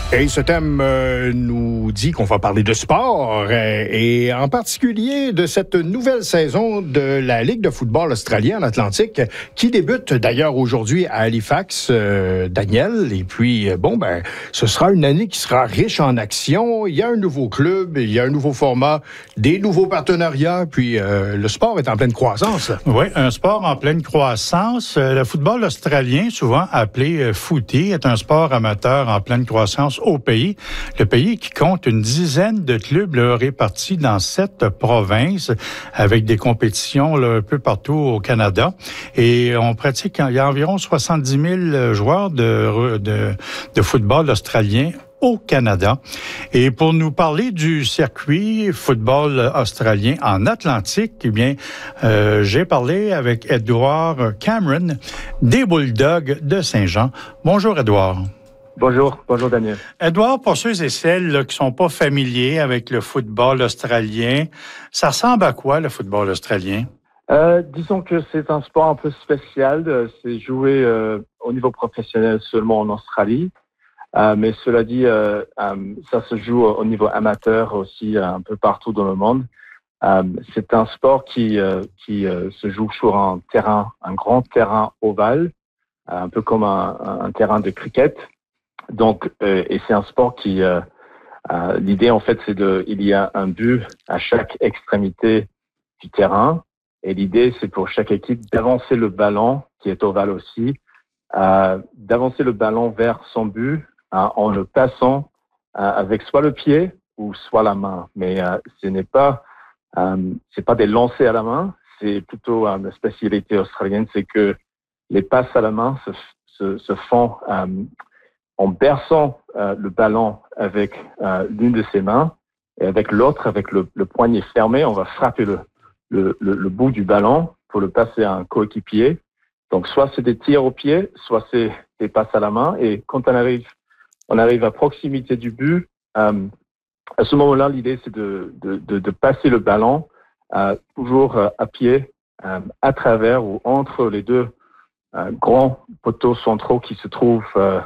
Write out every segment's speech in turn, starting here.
Et ce thème nous dit qu'on va parler de sport et en particulier de cette nouvelle saison de la Ligue de football australien en Atlantique qui débute d'ailleurs aujourd'hui à Halifax, Daniel. Et puis, ce sera une année qui sera riche en action. Il y a un nouveau club, il y a un nouveau format, des nouveaux partenariats. Puis, le sport est en pleine croissance. Oui, un sport en pleine croissance. Le football australien, souvent appelé footy, est un sport amateur en pleine croissance au pays. Le pays qui compte une dizaine de clubs répartis dans 7 provinces avec des compétitions un peu partout au Canada. Et on pratique, il y a environ 70 000 joueurs de football australien au Canada. Et pour nous parler du circuit football australien en Atlantique, eh bien, j'ai parlé avec Edouard Cameron des Bulldogs de Saint-Jean. Bonjour, Edouard. Bonjour Daniel. Edouard, pour ceux et celles qui ne sont pas familiers avec le football australien, ça ressemble à quoi le football australien? Disons que c'est un sport un peu spécial. C'est joué au niveau professionnel seulement en Australie. Mais cela dit, ça se joue au niveau amateur aussi un peu partout dans le monde. C'est un sport qui se joue sur un grand terrain ovale, un peu comme un terrain de cricket. Donc, et c'est un sport qui, l'idée en fait, il y a un but à chaque extrémité du terrain, et l'idée c'est pour chaque équipe d'avancer le ballon, qui est ovale aussi, d'avancer le ballon vers son but en le passant avec soit le pied ou soit la main. Mais c'est pas des lancers à la main, c'est plutôt la spécialité australienne, c'est que les passes à la main se font en berçant le ballon avec l'une de ses mains, et avec l'autre, avec le poignet fermé, on va frapper le bout du ballon pour le passer à un coéquipier. Donc soit c'est des tirs au pied, soit c'est des passes à la main, et quand on arrive à proximité du but, à ce moment-là, l'idée c'est de passer le ballon toujours à pied, à travers ou entre les deux grands poteaux centraux qui se trouvent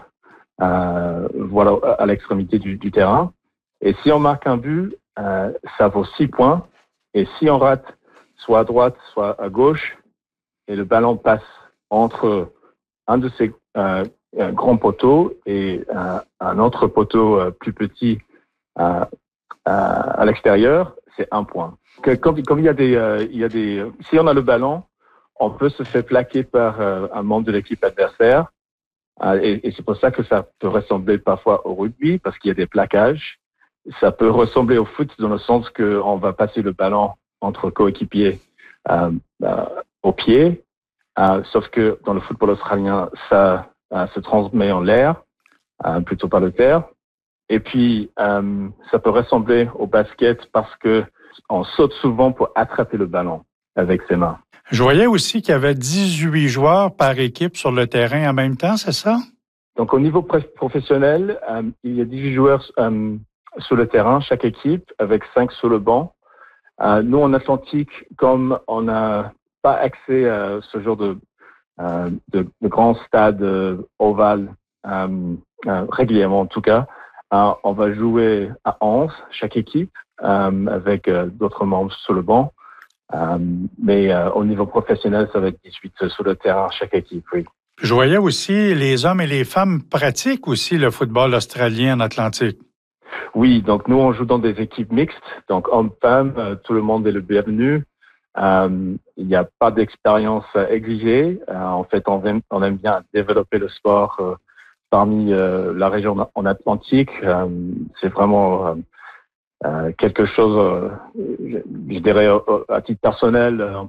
à l'extrémité du terrain. Et si on marque un but, ça vaut 6 points. Et si on rate, soit à droite, soit à gauche, et le ballon passe entre un de ces grands poteaux et un autre poteau plus petit à l'extérieur, c'est 1 point. Comme il y a des, si on a le ballon, on peut se faire plaquer par un membre de l'équipe adversaire. Et c'est pour ça que ça peut ressembler parfois au rugby, parce qu'il y a des plaquages. Ça peut ressembler au foot dans le sens qu'on va passer le ballon entre coéquipiers au pied. Sauf que dans le football australien, ça se transmet en l'air, plutôt par le terre. Et puis, ça peut ressembler au basket parce que on saute souvent pour attraper le ballon avec ses mains. Je voyais aussi qu'il y avait 18 joueurs par équipe sur le terrain en même temps, c'est ça? Donc, au niveau professionnel, il y a 18 joueurs sur le terrain, chaque équipe, avec 5 sur le banc. Nous, en Atlantique, comme on n'a pas accès à ce genre de grands stades ovales, régulièrement en tout cas, on va jouer à 11, chaque équipe, avec d'autres membres sur le banc. Mais au niveau professionnel, ça va être 18 sur le terrain, chaque équipe, oui. Je voyais aussi les hommes et les femmes pratiquent aussi le football australien en Atlantique. Oui, donc nous, on joue dans des équipes mixtes, donc hommes-femmes, tout le monde est le bienvenu. Il n'y a pas d'expérience exigée. En fait, on aime bien développer le sport parmi la région en Atlantique. C'est vraiment quelque chose, je dirais à titre personnel, un